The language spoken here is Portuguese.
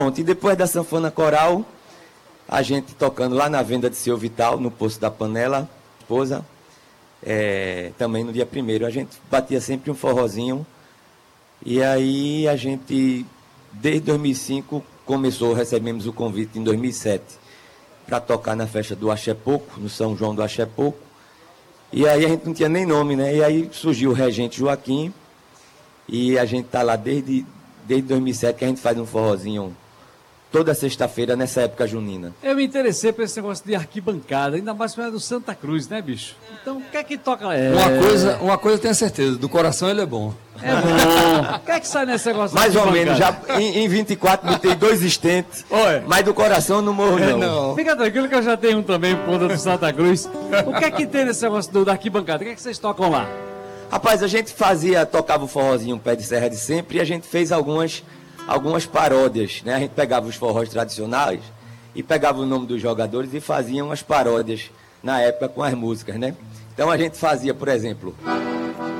Pronto, e depois da sanfona coral, a gente tocando lá na venda de Seu Vital, no Poço da Panela, esposa, também no dia 1º, a gente batia sempre um forrozinho. E aí a gente, desde 2005, recebemos o convite em 2007, para tocar na festa do Axé Pouco, no São João do Axé Pouco. E aí a gente não tinha nem nome, né? E aí surgiu o Regente Joaquim, e a gente está lá desde 2007, que a gente faz um forrozinho toda sexta-feira, nessa época junina. Eu me interessei por esse negócio de arquibancada, ainda mais para do Santa Cruz, né, bicho? Então, o que é que toca? Uma coisa eu tenho certeza, do coração ele é bom. É bom. O que é que sai nesse negócio? Mais ou menos, já em 24 botei 2 estentes, mas do coração não morro não. Fica tranquilo que eu já tenho um também, ponta do Santa Cruz. O que é que tem nesse negócio da arquibancada? O que é que vocês tocam lá? Rapaz, a gente tocava o forrozinho Pé de Serra de sempre, e a gente fez algumas paródias, né? A gente pegava os forrós tradicionais e pegava o nome dos jogadores e fazia umas paródias na época com as músicas, né? Então a gente fazia, por exemplo,